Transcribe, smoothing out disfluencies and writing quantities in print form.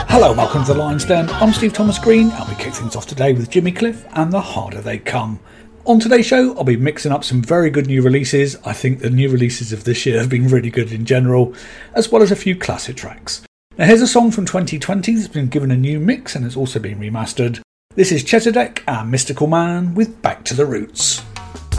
Hello, welcome to the Lion's Den. I'm Steve Thomas Green, and we kick things off today with Jimmy Cliff and The Harder They Come. On today's show, I'll be mixing up some very good new releases. I think the new releases of this year have been really good in general, as well as a few classic tracks. Now here's a song from 2020 that's been given a new mix and has also been remastered. This is Chezidek and Mystical Man with Back to the Roots.